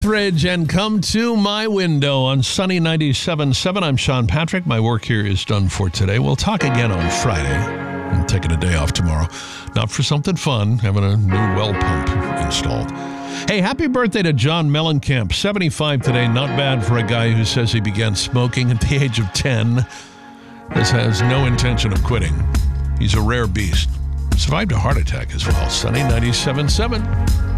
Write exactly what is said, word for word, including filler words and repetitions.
Ridge and come to my window on Sunny ninety-seven point seven. I'm Sean Patrick. My work here is done for today. We'll talk again on Friday. I'm taking a day off tomorrow. Not for something fun, having a new well pump installed. Hey, happy birthday to John Mellencamp, seventy-five today. Not bad for a guy who says he began smoking at the age of ten. This has no intention of quitting. He's a rare beast. Survived a heart attack as well. Sunny ninety-seven point seven.